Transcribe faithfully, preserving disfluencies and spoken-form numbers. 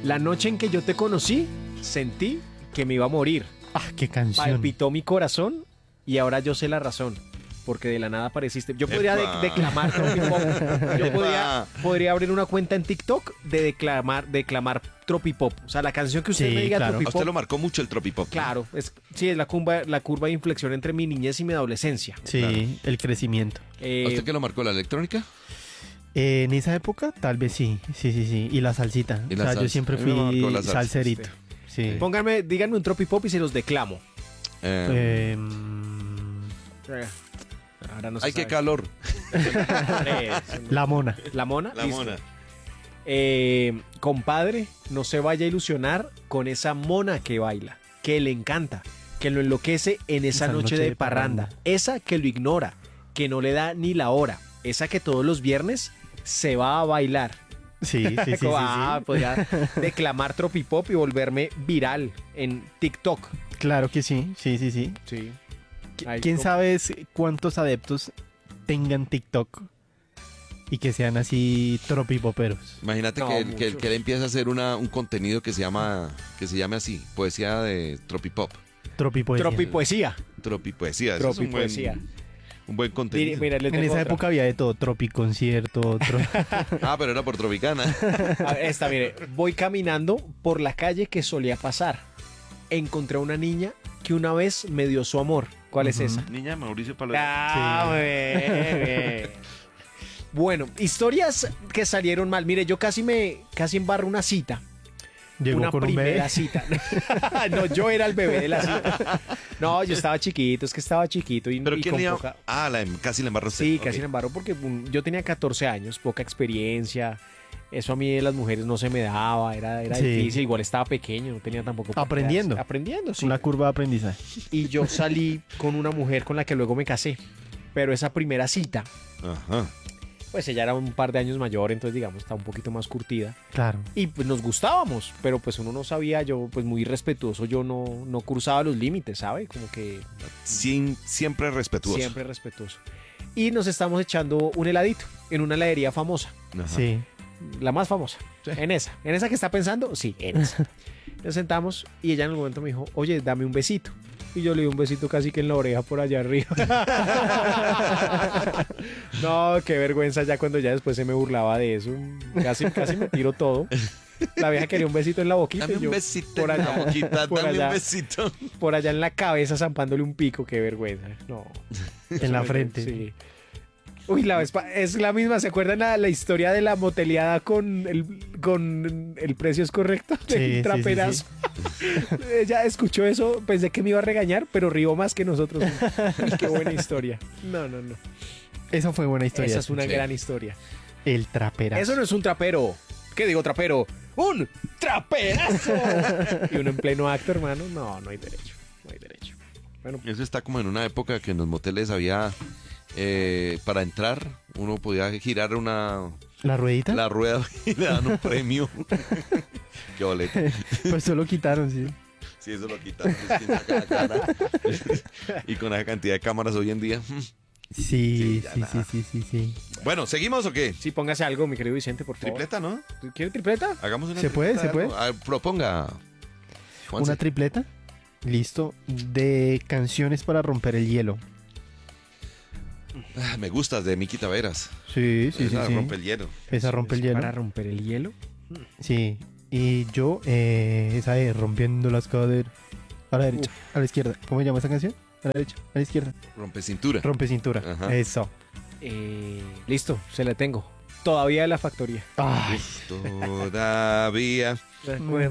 La noche en que yo te conocí, sentí que me iba a morir. Ah, qué canción. Palpitó mi corazón y ahora yo sé la razón. Porque de la nada apareciste. Yo podría de- Epa. declamar tropipop. Yo Epa. podría, podría abrir una cuenta en TikTok de declamar, declamar tropipop. O sea, la canción que usted Sí, me diga claro. A tropipop. usted lo marcó mucho el tropipop. ¿no? Claro, es, sí, es la curva, la curva de inflexión entre mi niñez y mi adolescencia. Sí, Claro. el crecimiento. Eh, ¿A usted qué lo marcó? ¿La electrónica? Eh, en esa época, tal vez sí. Sí, sí, sí. Y la salsita. Y o la sea, yo salsa. siempre A mí me fui marcó la salsa. salserito. Sí. Pónganme, díganme un tropipop y se los declamo. Eh, Eh, mm, Eh, Ahora no se ¡Ay, qué sabe. calor! Eh, la mona. La mona. La listo. mona. Eh, compadre, no se vaya a ilusionar con esa mona que baila, que le encanta, que lo enloquece en esa, noche, de, parranda. Esa que lo ignora, que no le da ni la hora. Esa que todos los viernes se va a bailar. Sí, sí, sí. sí, ah, sí. podría declamar tropipop y volverme viral en TikTok. Claro que sí. Sí, sí, sí. Sí. Qu- ¿Quién sabe es- cuántos adeptos tengan TikTok y que sean así tropipoperos? Imagínate No, que, él, que, él- muchos. que él empieza a hacer una, un contenido que se llama, que se llame así, poesía de tropipop. Tropipoesía. Tropipoesía. Tropipoesía. Ese es un buen, Tropipoesía. un buen Mira, contenido. mira, le En tengo esa otra. época había de todo, tropiconcierto, tro... Ah, pero era por Tropicana. A ver, esta, mire, voy caminando por la calle que solía pasar. Encontré a una niña que una vez me dio su amor. ¿Cuál es Ujú. esa? Niña Mauricio Palomar. Ah, Sí. muy bien, bien. Bueno, historias que salieron mal. Mire, yo casi me casi embarro una cita. Llegó una con un primera bebé. cita. No, yo era el bebé de la cita. No, yo estaba chiquito, es que estaba chiquito y, ¿Pero y quién con le iba- poca- Ah, la, em- casi le embarró usted. Sí, Ok. casi me embarró porque um, yo tenía catorce años, poca experiencia. Eso a mí de las mujeres no se me daba, era, era Sí. difícil. Igual estaba pequeño, no tenía tampoco. Aprendiendo. Aprendiendo, sí. Una curva de aprendizaje. Y yo salí con una mujer con la que luego me casé. Pero esa primera cita, Ajá. pues ella era un par de años mayor, entonces digamos, estaba un poquito más curtida. Claro. Y pues nos gustábamos, pero pues uno no sabía, yo pues muy respetuoso, yo no, no cruzaba los límites, ¿sabe? Como que Sin, siempre respetuoso. siempre respetuoso. Y nos estamos echando un heladito en una heladería famosa, Ajá. Sí. la más famosa. En esa, en esa que está pensando, sí, en esa. Nos sentamos y ella en el momento me dijo, oye, dame un besito. Y yo le di un besito casi que en la oreja por allá arriba. No, qué vergüenza ya cuando ya después se me burlaba de eso. Casi, casi me tiro todo. La vieja quería un besito en la boquita. Dame y un yo besito por en la allá, boquita, por dame allá. un besito. por allá en la cabeza zampándole un pico, qué vergüenza. No. En la frente. Sí. Uy, la vez pa- es la misma. ¿Se acuerdan la, la historia de la moteleada con el, con el precio es correcto? Sí, Del sí, traperazo. Ella escuchó eso, pensé que me iba a regañar, pero rió más que nosotros. Uy, qué buena historia. No, no, no. Esa fue buena historia. Esa es una Sí. gran historia. El traperazo. Eso no es un trapero. ¿Qué digo trapero? ¡Un traperazo! Y uno en pleno acto, hermano. No, no hay derecho. No hay derecho. Bueno, Eso está como en una época que en los moteles había, eh, para entrar, uno podía girar una ¿La ruedita? la rueda y le dan un premio. Qué boleto. Pues solo quitaron, sí. Sí, eso lo quitaron. es que saca la cara. Y con esa cantidad de cámaras hoy en día. Sí, Sí, sí, ya sí, nada. sí, sí, sí. Bueno, ¿seguimos o qué? sí, póngase algo, mi querido Vicente, por favor. Tripleta, ¿no? ¿Quiere tripleta? Hagamos una ¿Se puede? tripleta ¿Se de algo. puede? A ver, proponga. Juanse. Una tripleta. Listo. De canciones para romper el hielo. Ah, me gustas de Miki Taveras. Sí, sí, sí. Esa sí. rompe el hielo. Esa rompe el ¿Es hielo. Para romper el hielo. Sí. Y yo, eh, esa de Rompiendo las caderas. A la derecha, a la izquierda. ¿Cómo se llama esa canción? A la derecha, a la izquierda. Rompe cintura. Rompe cintura. Ajá. Eso. Eh, listo, se la tengo. Todavía de la factoría. Ay, Todavía. Recuerdo